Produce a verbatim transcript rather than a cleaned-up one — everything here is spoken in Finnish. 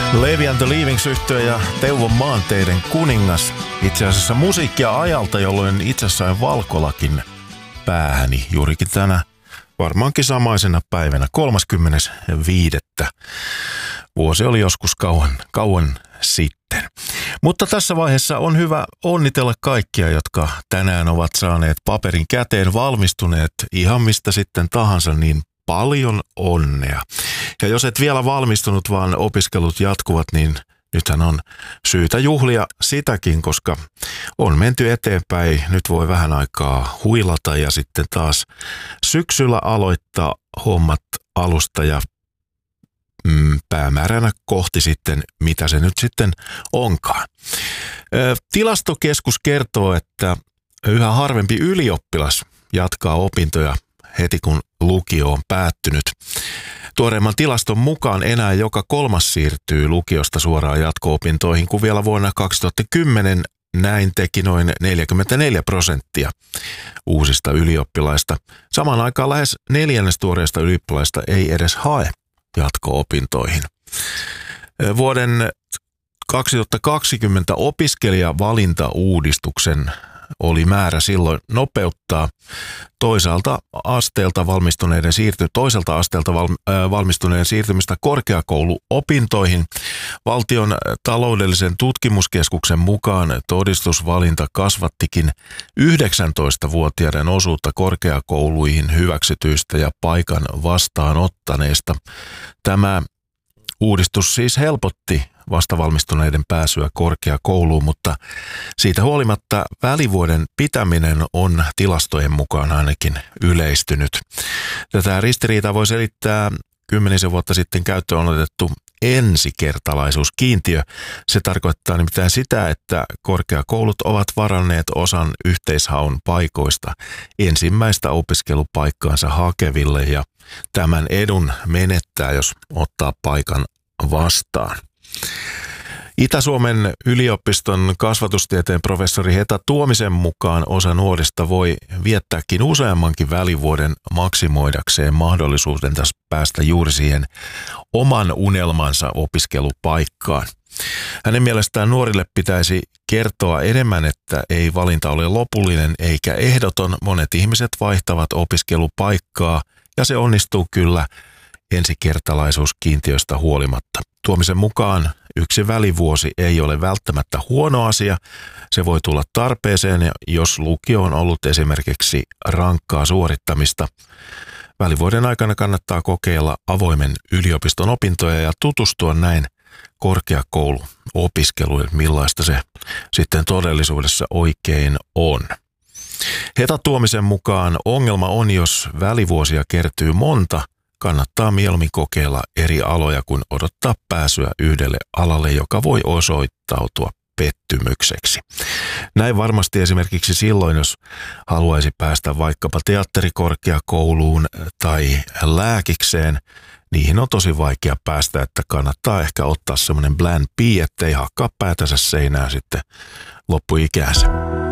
Levi and the Leavings-yhtye ja Teuvon maanteiden kuningas. Itse asiassa musiikkia ajalta, jolloin itse sain valkolakin päähäni juurikin tänä varmaankin samaisena päivänä kolmaskymmenesviides Vuosi oli joskus kauan, kauan sitten. Mutta tässä vaiheessa on hyvä onnitella kaikkia, jotka tänään ovat saaneet paperin käteen, valmistuneet ihan mistä sitten tahansa, niin paljon onnea. Ja jos et vielä valmistunut, vaan opiskelut jatkuvat, niin nythän on syytä juhlia sitäkin, koska on menty eteenpäin. Nyt voi vähän aikaa huilata ja sitten taas syksyllä aloittaa hommat alusta ja mm, päämääränä kohti sitten, mitä se nyt sitten onkaan. Ö, tilastokeskus kertoo, että yhä harvempi ylioppilas jatkaa opintoja heti kun lukio on päättynyt. Tuoreimman tilaston mukaan enää joka kolmas siirtyy lukiosta suoraan jatko-opintoihin, kun vielä vuonna kaksituhattakymmenen näin teki noin neljäkymmentäneljä prosenttia uusista ylioppilaista. Samaan aikaan lähes neljännes tuoreista ylioppilaista ei edes hae jatko-opintoihin. Vuoden kaksituhattakaksikymmentä opiskelijavalintauudistuksen oli määrä silloin nopeuttaa toisaalta asteelta valmistuneiden siirty, toiselta asteelta val, äh, valmistuneiden siirtymistä korkeakouluopintoihin. Valtion taloudellisen tutkimuskeskuksen mukaan todistusvalinta kasvattikin yhdeksäntoistavuotiaiden osuutta korkeakouluihin hyväksytyistä ja paikan vastaanottaneista. Tämä uudistus siis helpotti vastavalmistuneiden pääsyä korkeakouluun, mutta siitä huolimatta välivuoden pitäminen on tilastojen mukaan ainakin yleistynyt. Tätä ristiriitaa voi selittää kymmenisen vuotta sitten käyttöön otettu ensikertalaisuuskiintiö. Se tarkoittaa nimittäin sitä, että korkeakoulut ovat varanneet osan yhteishaun paikoista ensimmäistä opiskelupaikkaansa hakeville ja tämän edun menettää, jos ottaa paikan vastaan. Itä-Suomen yliopiston kasvatustieteen professori Heta Tuomisen mukaan osa nuorista voi viettääkin useammankin välivuoden maksimoidakseen mahdollisuuden tässä päästä juuri siihen oman unelmansa opiskelupaikkaan. Hänen mielestään nuorille pitäisi kertoa enemmän, että ei valinta ole lopullinen eikä ehdoton. Monet ihmiset vaihtavat opiskelupaikkaa ja se onnistuu kyllä ensikertalaisuuskiintiöstä huolimatta. Tuomisen mukaan yksi välivuosi ei ole välttämättä huono asia. Se voi tulla tarpeeseen, jos lukio on ollut esimerkiksi rankkaa suorittamista. Välivuoden aikana kannattaa kokeilla avoimen yliopiston opintoja ja tutustua näin korkeakouluopiskeluun, millaista se sitten todellisuudessa oikein on. Heta Tuomisen mukaan ongelma on, jos välivuosia kertyy monta, kannattaa mieluummin kokeilla eri aloja kuin odottaa pääsyä yhdelle alalle, joka voi osoittautua pettymykseksi. Näin varmasti esimerkiksi silloin, jos haluaisi päästä vaikkapa teatterikorkeakouluun tai lääkikseen, niihin on tosi vaikea päästä, että kannattaa ehkä ottaa semmoinen plan B, ettei hakkaa päätänsä seinään sitten loppuikäänsä.